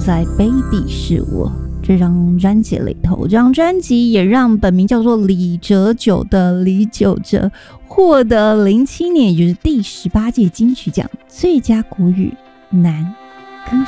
在 Baby 是我这张专辑里头，这张专辑也让本名叫做李哲九的李玖哲获得07年也就是第18届金曲奖最佳国语男